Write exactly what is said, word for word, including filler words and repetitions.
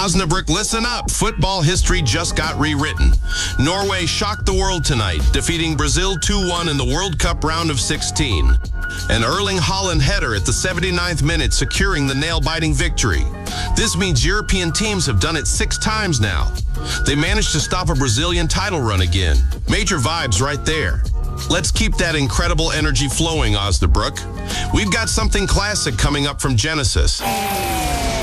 Osnabrück, listen up. Football history just got rewritten. Norway shocked the world tonight, defeating Brazil two one in the World Cup round of sixteen. An Erling Haaland header at the seventy-ninth minute securing the nail-biting victory. This means European teams have done it six times now. They managed to stop a Brazilian title run again. Major vibes right there. Let's keep that incredible energy flowing, Osnabrück. We've got something classic coming up from Genesis.